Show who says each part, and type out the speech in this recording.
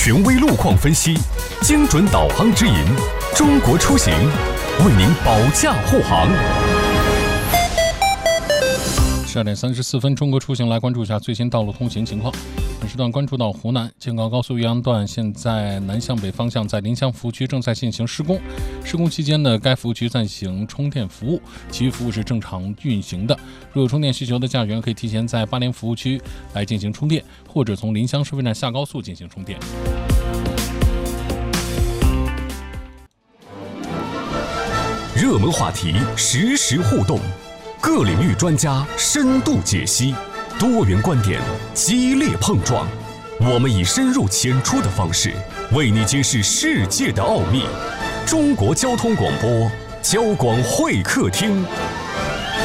Speaker 1: 权威路况分析，精准导航指引，中国出行为您保驾护航。
Speaker 2: 12点34分，中国出行来关注一下最新道路通行情况。本时段关注到湖南京高高速岳阳段，现在南向北方向在临湘服务区正在进行施工。施工期间呢，该服务区暂行充电服务，其余服务是正常运行的。若有充电需求的驾驶员，可以提前在8连服务区来进行充电，或者从临湘收费站下高速进行充电。
Speaker 1: 热门话题实时互动，各领域专家深度解析，多元观点激烈碰撞。我们以深入浅出的方式，为你揭示世界的奥秘。中国交通广播，交广会客厅。